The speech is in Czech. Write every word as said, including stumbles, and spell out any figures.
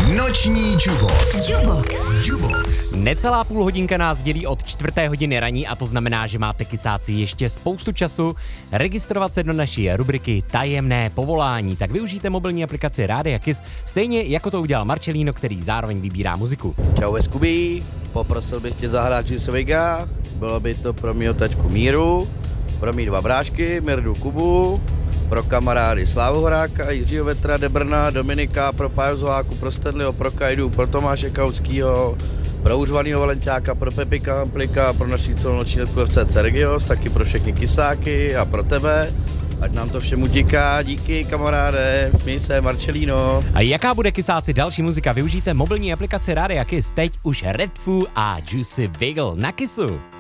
Noční Jubox. Jubox. Jubox. Necelá půl hodinka nás dělí od čtvrté hodiny raní a to znamená, že máte kysáci ještě spoustu času registrovat se do naší rubriky Tajemné povolání. Tak využijte mobilní aplikaci Rádia Kiss, stejně jako to udělal Marcelino, který zároveň vybírá muziku. Čau Eskubi, poprosil bych tě zahrát Juice Vega, bylo by to pro mýho tačku Míru, pro mý dva brášky, Mirdu Kubu, pro kamarády Slávu Horáka, Jiřího Vetra, Debrna, Dominika, pro Páju Zoláku, pro Stanleyho, pro Kajdu, pro Tomáše Kautskýho, pro Užvanýho Valenťáka, pro Pepika Amplika, pro naší celonoční letku F C Regios, taky pro všechny kysáky a pro tebe. Ať nám to všem utíká, díky kamaráde, měj se, Marcelino. A jaká bude kysáci další muzika? Využijte mobilní aplikaci Rádia Kiss, teď už Redfoo a Juicy Wiggle na Kissu.